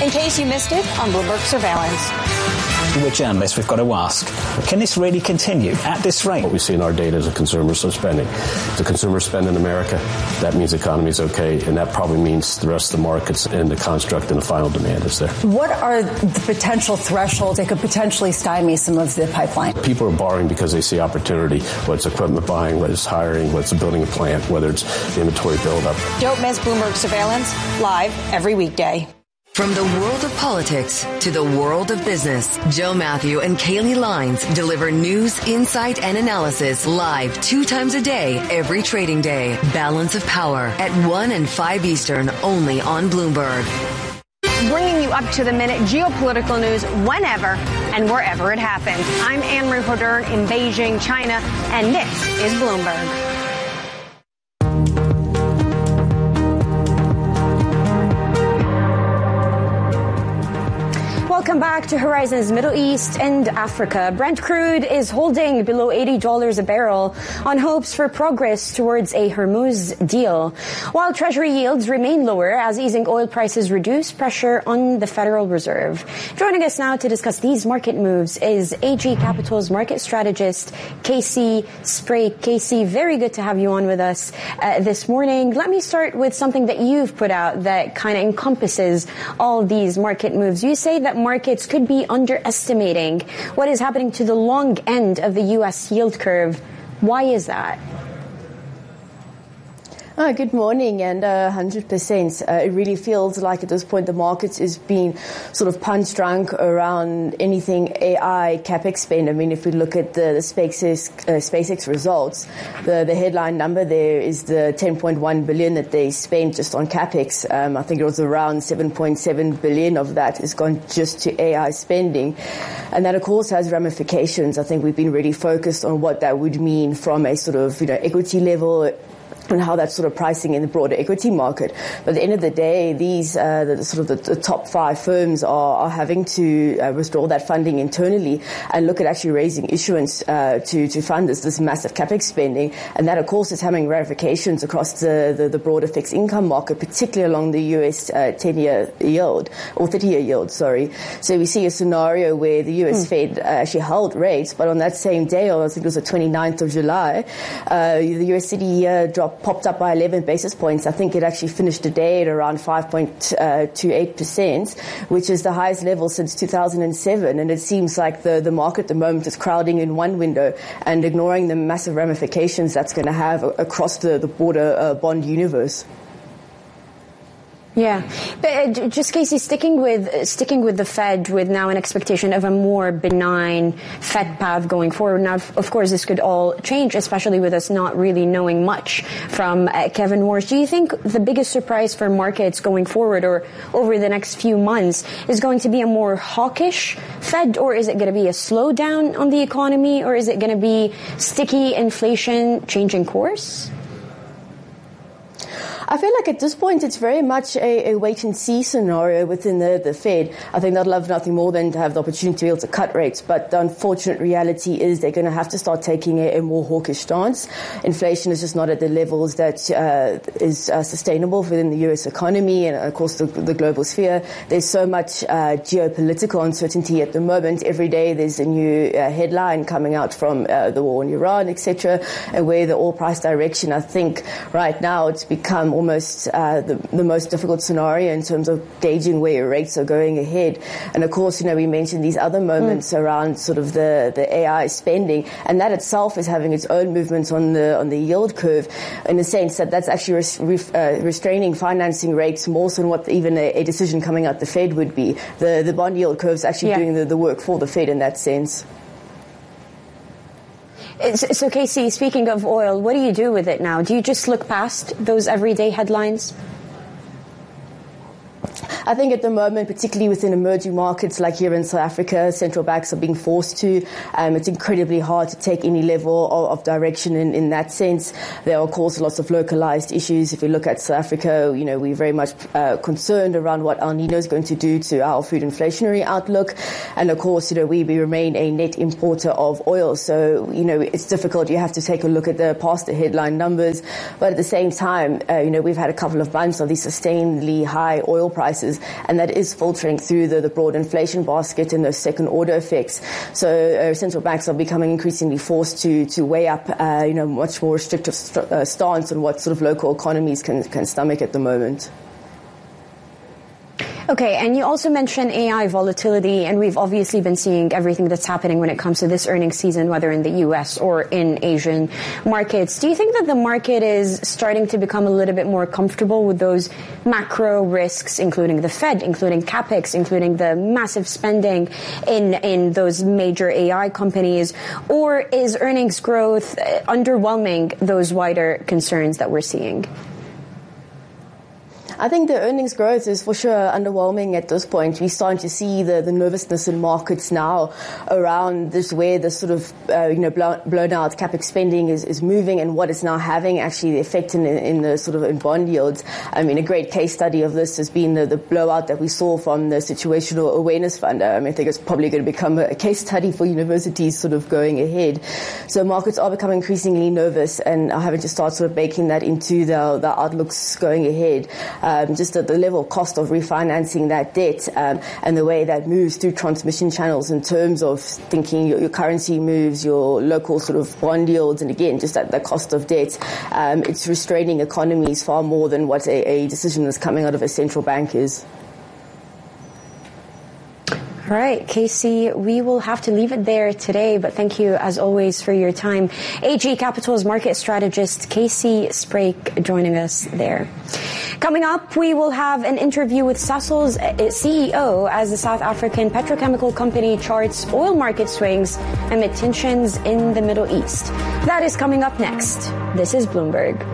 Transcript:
In case you missed it on Bloomberg Surveillance. We're journalists, we've got to ask, can this really continue at this rate? What we see in our data is the consumers are spending. If the consumers spend in America, that means the economy is okay, and that probably means the rest of the markets and the construct and the final demand is there. What are the potential thresholds that could potentially stymie some of the pipeline? People are borrowing because they see opportunity, whether it's equipment buying, whether it's hiring, whether it's building a plant, whether it's inventory buildup. Don't miss Bloomberg Surveillance, live every weekday. From the world of politics to the world of business, Joe Matthew and Kaylee Lines deliver news, insight, and analysis live 2 times a day, every trading day. Balance of Power at 1 and 5 Eastern, only on Bloomberg. Bringing you up to the minute geopolitical news whenever and wherever it happens. I'm Anne-Marie Hodern in Beijing, China, and this is Bloomberg. Welcome back to Horizons Middle East and Africa. Brent crude is holding below $80 a barrel on hopes for progress towards a Hormuz deal, while Treasury yields remain lower as easing oil prices reduce pressure on the Federal Reserve. Joining us now to discuss these market moves is AG Capital's market strategist, Casey Sprague. Casey, very good to have you on with us this morning. Let me start with something that you've put out that kind of encompasses all these market moves. You say that markets could be underestimating what is happening to the long end of the U.S. yield curve. Why is that? Good morning, and 100%. It really feels like at this point the market is being sort of punch drunk around anything AI CapEx spend. I mean, if we look at the SpaceX results, the headline number there is the $10.1 billion that they spent just on CapEx. I think it was around $7.7 billion of that has gone just to AI spending. And that, of course, has ramifications. I think we've been really focused on what that would mean from a sort of, equity level, and how that's sort of pricing in the broader equity market. But at the end of the day, these the top 5 firms are having to withdraw that funding internally and look at actually raising issuance to fund this massive capex spending. And that, of course, is having ramifications across the broader fixed income market, particularly along the US 10-year yield, or 30-year yield, sorry. So we see a scenario where the US Fed actually held rates, but on that same day, or I think it was the 29th of July, the US city popped up by 11 basis points. I think it actually finished the day at around 5.28%, which is the highest level since 2007. And it seems like the market at the moment is crowding in one window and ignoring the massive ramifications that's going to have across the broader bond universe. Yeah, but just Casey, sticking with the Fed, with now an expectation of a more benign Fed path going forward. Now, of course, this could all change, especially with us not really knowing much from Kevin Warsh. Do you think the biggest surprise for markets going forward or over the next few months is going to be a more hawkish Fed, or is it going to be a slowdown on the economy, or is it going to be sticky inflation changing course? I feel like at this point it's very much a wait-and-see scenario within the Fed. I think they'd love nothing more than to have the opportunity to be able to cut rates, but the unfortunate reality is they're going to have to start taking a more hawkish stance. Inflation is just not at the levels that is sustainable within the U.S. economy and, of course, the global sphere. There's so much geopolitical uncertainty at the moment. Every day there's a new headline coming out from the war in Iran, etc., and where the oil price direction, I think right now it's become almost the most difficult scenario in terms of gauging where rates are going ahead. And of course, we mentioned these other moments around sort of the AI spending, and that itself is having its own movements on the yield curve, in the sense that that's actually restraining financing rates more so than what even a decision coming out the Fed would be. The bond yield curve is actually doing the work for the Fed in that sense. So, Casey, speaking of oil, what do you do with it now? Do you just look past those everyday headlines? I think at the moment, particularly within emerging markets like here in South Africa, central banks are being forced to. It's incredibly hard to take any level of direction in that sense. There are, of course, lots of localized issues. If we look at South Africa, we're very much concerned around what El Nino is going to do to our food inflationary outlook. And, of course, we remain a net importer of oil. So, it's difficult. You have to take a look at past the headline numbers. But at the same time, we've had a couple of months of these sustainedly high oil prices prices, and that is filtering through the broad inflation basket and those second order effects. So central banks are becoming increasingly forced to weigh up, much more restrictive stance on what sort of local economies can stomach at the moment. Okay, and you also mentioned AI volatility, and we've obviously been seeing everything that's happening when it comes to this earnings season, whether in the U.S. or in Asian markets. Do you think that the market is starting to become a little bit more comfortable with those macro risks, including the Fed, including CapEx, including the massive spending in those major AI companies, or is earnings growth underwhelming those wider concerns that we're seeing? I think the earnings growth is for sure underwhelming at this point. We're starting to see the nervousness in markets now around this, where the sort of blown out CapEx spending is moving, and what it's now having actually the effect in the sort of in bond yields. I mean, a great case study of this has been the blowout that we saw from the Situational Awareness Fund. I think it's probably going to become a case study for universities sort of going ahead. So markets are becoming increasingly nervous and are having to start sort of baking that into the outlooks going ahead. Just at the level of cost of refinancing that debt and the way that moves through transmission channels in terms of thinking your currency moves, your local sort of bond yields, and again, just at the cost of debt, it's restraining economies far more than what a decision that's coming out of a central bank is. All right, Casey, we will have to leave it there today, but thank you, as always, for your time. AG Capital's market strategist, Casey Sprake, joining us there. Coming up, we will have an interview with Sasol's CEO as the South African petrochemical company charts oil market swings amid tensions in the Middle East. That is coming up next. This is Bloomberg.